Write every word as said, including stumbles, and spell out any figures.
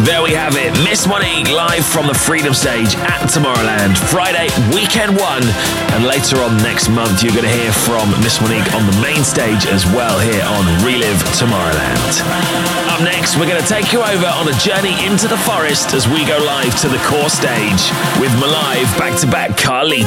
There we have it, Miss Monique live from the Freedom Stage at Tomorrowland, Friday, weekend one, and later on next month you're going to hear from Miss Monique on the main stage as well here on Relive Tomorrowland. Up next, we're going to take you over on a journey into the forest as we go live to the core stage with Malive back-to-back Carlita.